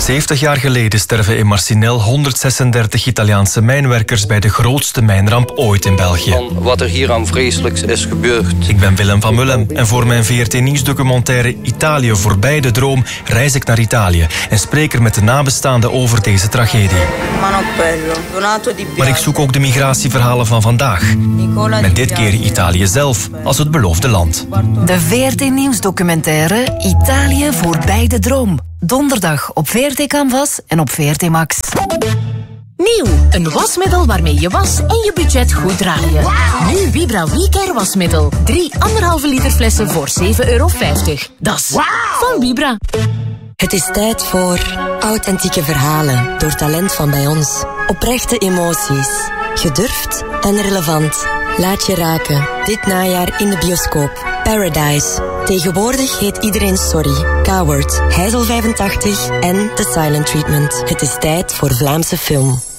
70 jaar geleden sterven in Marcinelle 136 Italiaanse mijnwerkers bij de grootste mijnramp ooit in België. Van wat er hier aan vreselijks is gebeurd. Ik ben Willem van Mullen en voor mijn VRT-nieuwsdocumentaire Italië voorbij de droom reis ik naar Italië en spreek er met de nabestaanden over deze tragedie. Maar ik zoek ook de migratieverhalen van vandaag. Met dit keer Italië zelf als het beloofde land. De VRT-nieuwsdocumentaire Italië voorbij de droom. Donderdag op VRT Canvas en op VRT Max. Nieuw, een wasmiddel waarmee je was en je budget goed draaien. Wow. Nu Vibra WeCare wasmiddel. 3 1,5 liter flessen voor €7,50. Dat is van Vibra. Het is tijd voor authentieke verhalen door talent van bij ons. Oprechte emoties. Gedurfd en relevant. Laat je raken. Dit najaar in de bioscoop. Paradise. Tegenwoordig heet iedereen Sorry. Coward, Heizel 85 en The Silent Treatment. Het is tijd voor Vlaamse film.